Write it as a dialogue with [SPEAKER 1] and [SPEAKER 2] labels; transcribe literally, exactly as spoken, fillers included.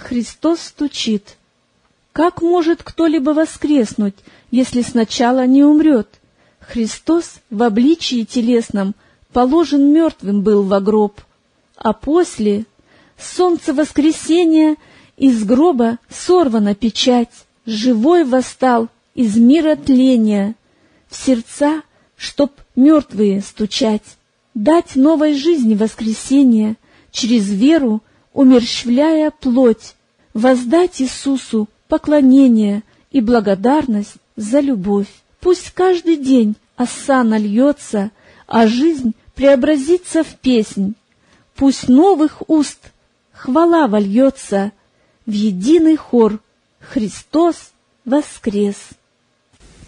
[SPEAKER 1] Христос стучит. Как может кто-либо воскреснуть, если сначала не умрет? Христос в обличии телесном положен мертвым был во гроб, а после солнца воскресения из гроба сорвана печать, живой восстал из мира тления, в сердца, чтоб мертвые стучать, дать новой жизни воскресение, через веру умерщвляя плоть, воздать Иисусу поклонение и благодарность за любовь. Пусть каждый день осанна льется, а жизнь преобразится в песнь. Пусть новых уст хвала вольется в единый хор: Христос воскрес!